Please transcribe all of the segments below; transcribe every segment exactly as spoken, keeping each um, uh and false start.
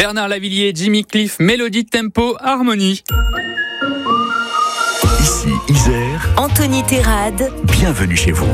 Bernard Lavilliers, Jimmy Cliff, Mélodie, Tempo, Harmonie. Ici Isère, Anthony Terrade, bienvenue chez vous.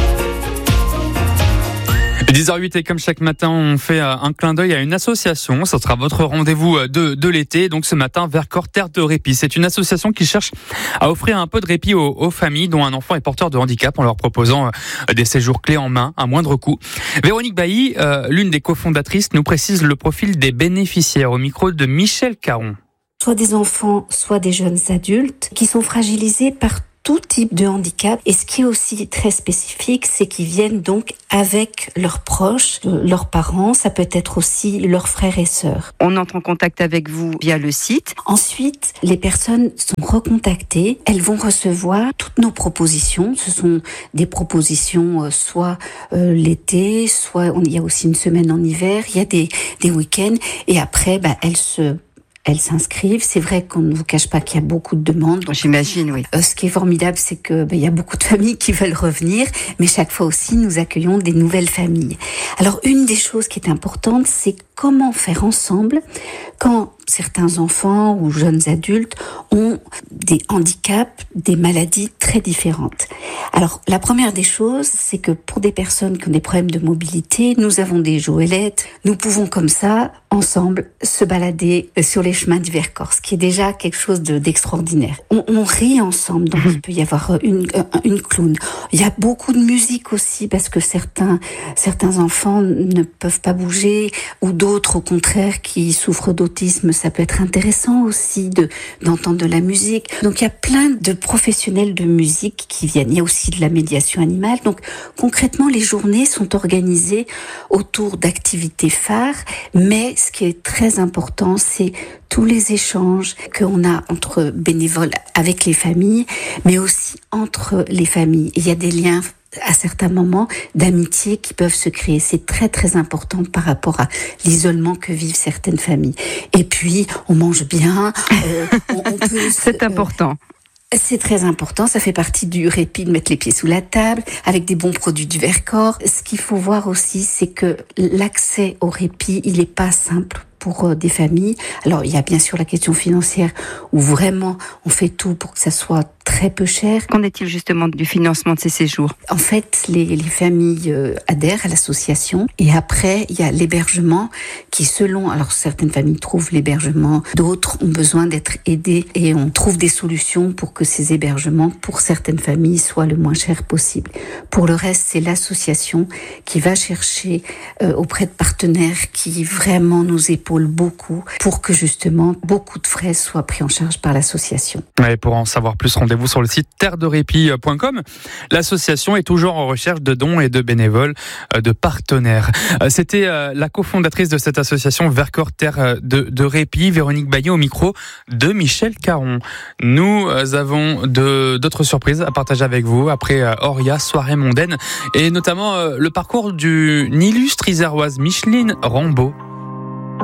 dix heures huit et comme chaque matin, on fait un clin d'œil à une association. Ce sera votre rendez-vous de, de l'été. Donc ce matin, Vercors Terre de Répit. C'est une association qui cherche à offrir un peu de répit aux, aux familles dont un enfant est porteur de handicap en leur proposant des séjours clés en main à moindre coût. Véronique Bailly, euh, l'une des cofondatrices, nous précise le profil des bénéficiaires au micro de Michel Caron. Soit des enfants, soit des jeunes adultes qui sont fragilisés par tout type de handicap. Et ce qui est aussi très spécifique, c'est qu'ils viennent donc avec leurs proches, leurs parents, ça peut être aussi leurs frères et sœurs. On entre en contact avec vous via le site. Ensuite, les personnes sont recontactées. Elles vont recevoir toutes nos propositions. Ce sont des propositions euh, soit euh, l'été, soit on, il y a aussi une semaine en hiver, il y a des, des week-ends. Et après, bah, elles se... Elles s'inscrivent. C'est vrai qu'on ne vous cache pas qu'il y a beaucoup de demandes. Donc, J'imagine, oui. Euh, ce qui est formidable, c'est que ben, il y a beaucoup de familles qui veulent revenir, mais chaque fois aussi, nous accueillons des nouvelles familles. Alors, une des choses qui est importante, c'est comment faire ensemble quand certains enfants ou jeunes adultes ont des handicaps, des maladies très différentes. Alors, la première des choses, c'est que pour des personnes qui ont des problèmes de mobilité, nous avons des jouelettes. Nous pouvons comme ça, ensemble, se balader sur les chemins du Vercors, ce qui est déjà quelque chose de, d'extraordinaire. On, on rit ensemble, donc il peut y avoir une, une clown. Il y a beaucoup de musique aussi, parce que certains, certains enfants ne peuvent pas bouger, ou d'autres, au contraire, qui souffrent d'autisme. Ça peut être intéressant aussi de, d'entendre de la musique. Donc il y a plein de professionnels de musique qui viennent. Il y a aussi de la médiation animale. Donc concrètement, les journées sont organisées autour d'activités phares, mais ce qui est très important, c'est tous les échanges qu'on a entre bénévoles avec les familles, mais aussi entre les familles. Il y a des liens à certains moments d'amitié qui peuvent se créer. C'est très très important par rapport à l'isolement que vivent certaines familles. Et puis, on mange bien. Euh, on, on peut C'est euh, important. C'est très important, ça fait partie du répit de mettre les pieds sous la table, avec des bons produits du Vercors. Ce qu'il faut voir aussi, c'est que l'accès au répit, il n'est pas simple pour des familles. Alors, il y a bien sûr la question financière, où vraiment on fait tout pour que ça soit très peu cher. Qu'en est-il justement du financement de ces séjours ? En fait, les, les familles euh, adhèrent à l'association, et après, il y a l'hébergement qui, selon, alors certaines familles trouvent l'hébergement, d'autres ont besoin d'être aidées, et on trouve des solutions pour que ces hébergements, pour certaines familles, soient le moins cher possible. Pour le reste, c'est l'association qui va chercher euh, auprès de partenaires qui vraiment nous épaulent beaucoup pour que justement beaucoup de frais soient pris en charge par l'association. Et pour en savoir plus, rendez-vous sur le site terre de répit point com. L'association est toujours en recherche de dons et de bénévoles, de partenaires. C'était la cofondatrice de cette association Vercors Terre de, de Répit, Véronique Bailly, au micro de Michel Caron. Nous avons de, d'autres surprises à partager avec vous après Oria, soirée mondaine, et notamment le parcours d'une illustre iséroise, Micheline Rambaud.